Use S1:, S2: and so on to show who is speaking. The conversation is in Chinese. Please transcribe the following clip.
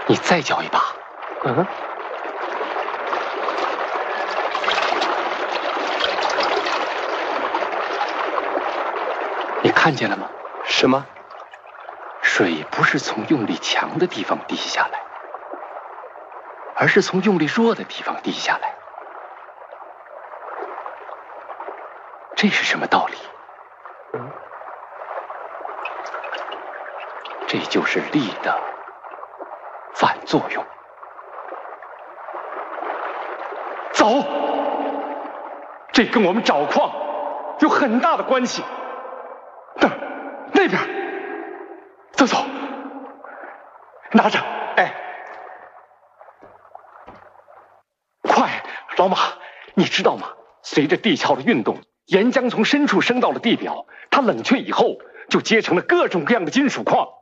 S1: 你再搅一把。
S2: 嗯。
S1: 你看见了吗？
S2: 什么？
S1: 水不是从用力强的地方滴下来，而是从用力弱的地方滴下来。这是什么道理？这就是力的反作用。
S2: 走，这跟我们找矿有很大的关系。那边，走，拿着。哎，快，老马，你知道吗？随着地壳的运动，岩浆从深处升到了地表，它冷却以后就结成了各种各样的金属矿。